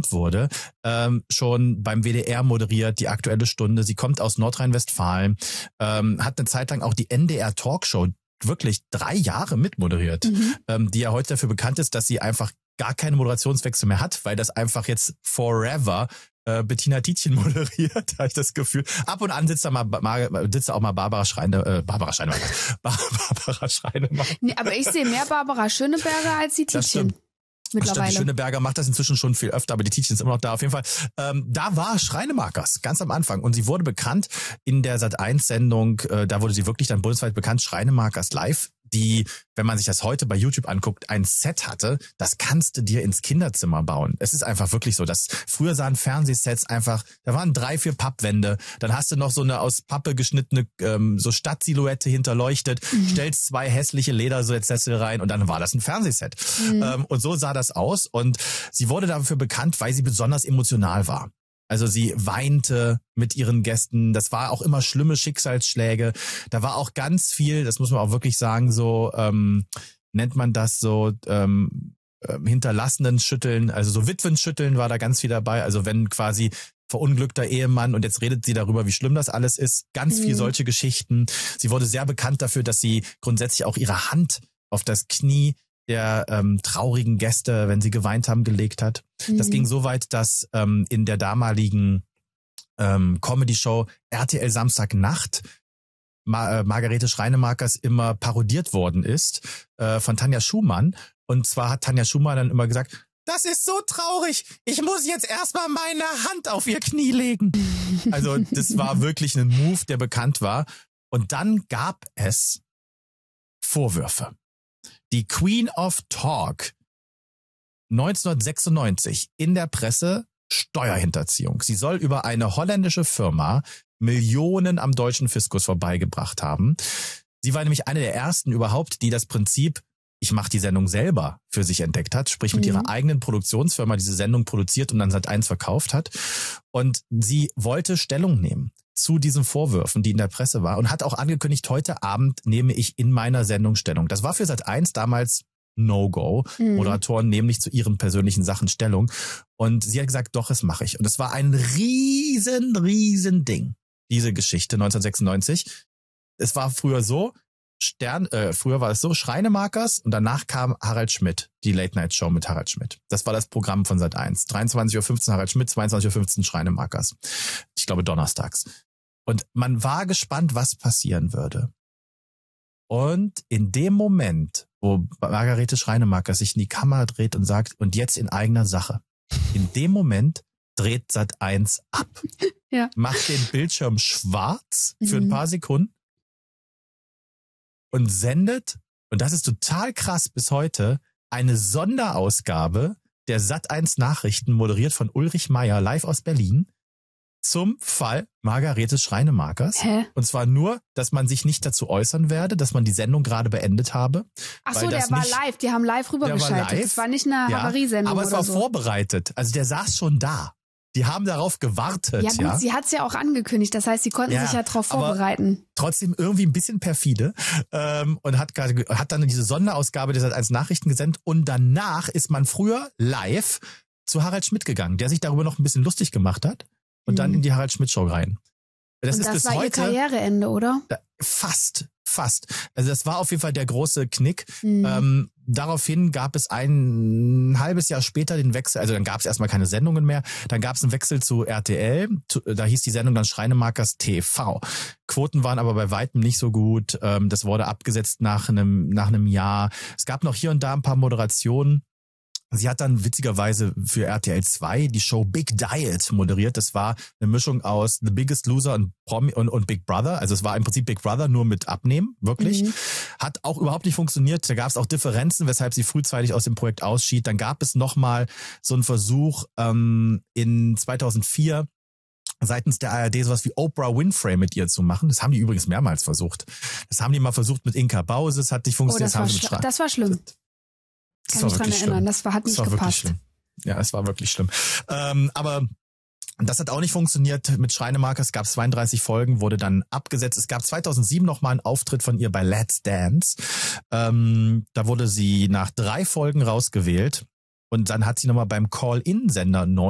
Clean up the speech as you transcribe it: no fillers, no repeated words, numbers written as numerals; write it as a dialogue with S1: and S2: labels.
S1: bekannt wurde, schon beim WDR moderiert, die Aktuelle Stunde. Sie kommt aus Nordrhein-Westfalen, hat eine Zeit lang auch die NDR Talkshow wirklich 3 Jahre mitmoderiert, die ja heute dafür bekannt ist, dass sie einfach gar keine Moderationswechsel mehr hat, weil das einfach jetzt forever Bettina Tietjen moderiert, habe ich das Gefühl. Ab und an sitzt da auch mal Barbara Schreinemark.
S2: Nee, aber ich sehe mehr Barbara Schöneberger als die Tietjen. Mittlerweile.
S1: Die Schöneberger macht das inzwischen schon viel öfter, aber die Tietjen ist immer noch da. Auf jeden Fall, da war Schreinemakers ganz am Anfang und sie wurde bekannt in der Sat.1-Sendung, da wurde sie wirklich dann bundesweit bekannt, Schreinemakers Live, die, wenn man sich das heute bei YouTube anguckt, ein Set hatte, das kannst du dir ins Kinderzimmer bauen. Es ist einfach wirklich so, dass früher sahen Fernsehsets einfach, da waren 3, 4 Pappwände, dann hast du noch so eine aus Pappe geschnittene so Stadtsilhouette hinterleuchtet, stellst 2 hässliche Ledersessel rein und dann war das ein Fernsehset. Und so sah das aus und sie wurde dafür bekannt, weil sie besonders emotional war. Also sie weinte mit ihren Gästen. Das war auch immer schlimme Schicksalsschläge. Da war auch ganz viel, das muss man auch wirklich sagen, so nennt man das so hinterlassenen Schütteln, also so Witwenschütteln war da ganz viel dabei. Also wenn quasi verunglückter Ehemann und jetzt redet sie darüber, wie schlimm das alles ist. Ganz viel solche Geschichten. Sie wurde sehr bekannt dafür, dass sie grundsätzlich auch ihre Hand auf das Knie der traurigen Gäste, wenn sie geweint haben, gelegt hat. Das ging so weit, dass in der damaligen Comedy-Show RTL Samstagnacht Margarete Schreinemakers immer parodiert worden ist von Tanja Schumann. Und zwar hat Tanja Schumann dann immer gesagt, das ist so traurig, ich muss jetzt erstmal meine Hand auf ihr Knie legen. Also das war wirklich ein Move, der bekannt war. Und dann gab es Vorwürfe. Die Queen of Talk 1996 in der Presse Steuerhinterziehung. Sie soll über eine holländische Firma Millionen am deutschen Fiskus vorbeigebracht haben. Sie war nämlich eine der ersten überhaupt, die das Prinzip, ich mache die Sendung selber, für sich entdeckt hat, sprich mit ihrer eigenen Produktionsfirma diese Sendung produziert und dann Sat.1 verkauft hat. Und sie wollte Stellung nehmen zu diesen Vorwürfen, die in der Presse war und hat auch angekündigt, heute Abend nehme ich in meiner Sendung Stellung. Das war für Sat.1 damals No-Go. Moderatoren nehmen nicht zu ihren persönlichen Sachen Stellung. Und sie hat gesagt, doch, das mache ich. Und es war ein riesen Ding, diese Geschichte 1996. Es war früher so, früher war es so, Schreinemakers und danach kam Harald Schmidt, die Late-Night-Show mit Harald Schmidt. Das war das Programm von Sat.1. 23.15 Uhr Harald Schmidt, 22.15 Uhr Schreinemakers. Ich glaube donnerstags. Und man war gespannt, was passieren würde. Und in dem Moment, wo Margarete Schreinemakers sich in die Kamera dreht und sagt, und jetzt in eigener Sache, in dem Moment dreht Sat.1 ab.
S2: Ja.
S1: Macht den Bildschirm schwarz für ein paar Sekunden und sendet, und das ist total krass bis heute, eine Sonderausgabe der Sat.1 Nachrichten, moderiert von Ulrich Meier, live aus Berlin, zum Fall Margarete Schreinemakers.
S2: Hä?
S1: Und zwar nur, dass man sich nicht dazu äußern werde, dass man die Sendung gerade beendet habe.
S2: Ach so, der war live, die haben live rübergeschaltet. Das war nicht eine Havariesendung
S1: aber es war
S2: oder so.
S1: vorbereitet. Also der saß schon da. Die haben darauf gewartet.
S2: Ja gut, sie hat es ja auch angekündigt. Das heißt, sie konnten sich ja darauf vorbereiten.
S1: Trotzdem irgendwie ein bisschen perfide. Und hat dann diese Sonderausgabe der Sat.1 Nachrichten gesendet. Und danach ist man früher live zu Harald Schmidt gegangen, der sich darüber noch ein bisschen lustig gemacht hat. Und dann in die Harald Schmidt Show rein. Das ist bis
S2: war
S1: heute
S2: ihr Karriereende, oder?
S1: Fast. Also das war auf jeden Fall der große Knick. Daraufhin gab es ein halbes Jahr später den Wechsel, also dann gab es erstmal keine Sendungen mehr, dann gab es einen Wechsel zu RTL, da hieß die Sendung dann Schreinemakers TV. Quoten waren aber bei weitem nicht so gut, das wurde abgesetzt nach einem Jahr. Es gab noch hier und da ein paar Moderationen. Sie hat dann witzigerweise für RTL 2 die Show Big Diet moderiert. Das war eine Mischung aus The Biggest Loser und Big Brother. Also es war im Prinzip Big Brother nur mit Abnehmen, wirklich. Hat auch überhaupt nicht funktioniert. Da gab es auch Differenzen, weshalb sie frühzeitig aus dem Projekt ausschied. Dann gab es nochmal so einen Versuch in 2004 seitens der ARD sowas wie Oprah Winfrey mit ihr zu machen. Das haben die übrigens mehrmals versucht. Das haben die mal versucht mit Inka Bause. Das hat nicht funktioniert.
S2: Das war schlimm. Kann mich dran erinnern, das hat nicht gepasst.
S1: Ja, es war wirklich schlimm. Aber das hat auch nicht funktioniert. Mit Schreinemakers gab es 32 Folgen, wurde dann abgesetzt. Es gab 2007 nochmal einen Auftritt von ihr bei Let's Dance. Da wurde sie nach 3 Folgen rausgewählt. Und dann hat sie nochmal beim Call-In-Sender